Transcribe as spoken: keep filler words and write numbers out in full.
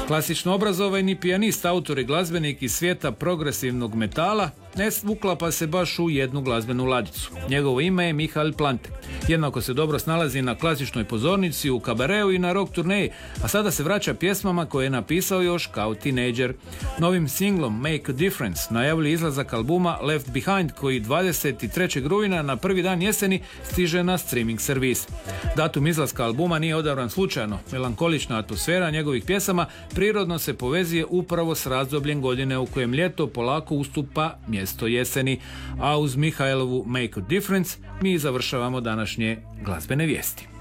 Klasično obrazovani pijanist, autor i glazbenik iz svijeta progresivnog metala ne uklapa se baš u jednu glazbenu ladicu. Njegovo ime je Mihael Plantek. Jednako se dobro snalazi na klasičnoj pozornici, u kabareu i na rock turneji, a sada se vraća pjesmama koje je napisao još kao tinejdžer. Novim singlom Make a Difference najavljuje izlazak albuma Left Behind, koji dvadeset trećeg rujna na prvi dan jeseni stiže na streaming servis. Datum izlaska albuma nije odabran slučajno. Melankolična atmosfera njegovih pjesama prirodno se povezuje upravo s razdobljem godine u kojem ljeto polako ustupa mjesto jeseni, a uz Mihaelovu Make a Difference mi završavamo današnje glazbene vijesti.